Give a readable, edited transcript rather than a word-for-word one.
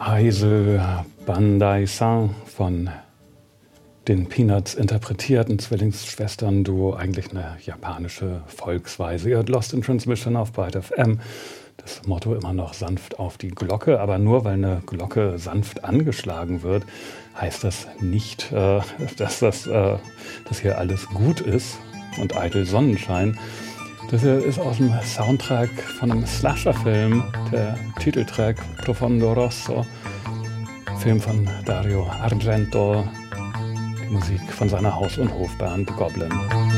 Aisel Bandai-san von den Peanuts interpretiert, ein Zwillingsschwestern-Duo, eigentlich eine japanische Volksweise. Ihr hört Lost in Transmission auf Byte FM. Das Motto immer noch sanft auf die Glocke, aber nur weil eine Glocke sanft angeschlagen wird, heißt das nicht, dass hier alles gut ist und eitel Sonnenschein. Das hier ist aus dem Soundtrack von einem Slasher-Film, der Titeltrack Profondo Rosso, Film von Dario Argento, die Musik von seiner Haus- und Hofband Goblin.